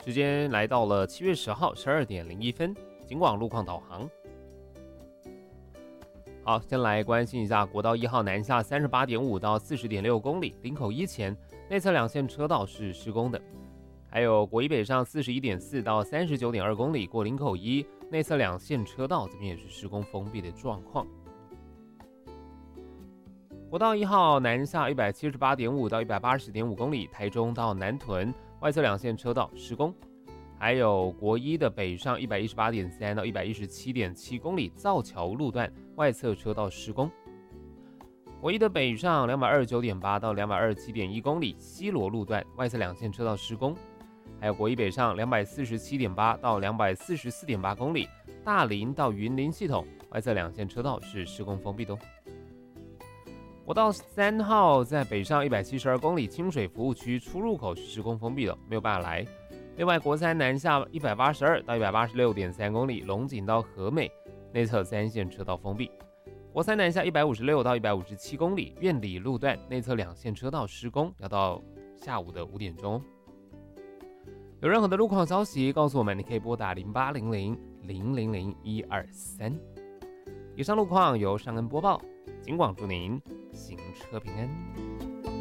时间来到了7月10号12点01分，警广路况导航。好，先来关心一下国道1号南下38.5到40.6公里，林口一前内侧两线车道是施工的。还有国一北上41.4到39.2公里，过林口一内侧两线车道这边也是施工封闭的状况。国道1号南下178.5到180.5公里，台中到南屯外侧两线车道施工。还有国一的北上118.3到117.7公里，造桥路段外侧车道施工。国一的北上229.8到227.1公里，西螺路段外侧两线车道施工。还有国一北上247.8到244.8公里，大林到云林系统外侧两线车道是施工封闭的。国道3号在北上172公里，清水服务区出入口是施工封闭的，没有办法来。另外国三南下182到186.3公里，龙井到和美内侧3线车道封闭。国三南下156到157公里，苑里路段内侧2线车道施工，要到下午的5点钟。有任何的路况消息告诉我们，你可以拨打0800-000-123。以上路况由尚恩播报，警广祝您行车平安。